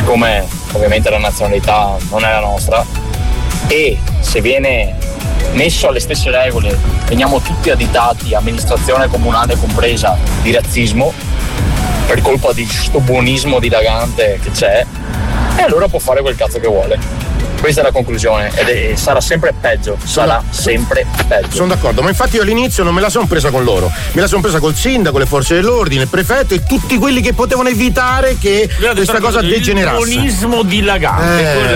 siccome ovviamente la nazionalità non è la nostra e se viene messo alle stesse regole veniamo tutti additati, amministrazione comunale compresa, di razzismo per colpa di sto buonismo dilagante che c'è, e allora può fare quel cazzo che vuole. Questa è la conclusione ed sarà sempre peggio, sempre peggio. Sono d'accordo, ma infatti io all'inizio non me la sono presa con loro, me la sono presa col sindaco, le forze dell'ordine, il prefetto e tutti quelli che potevano evitare che questa cosa degenerasse. Il buonismo dilagante,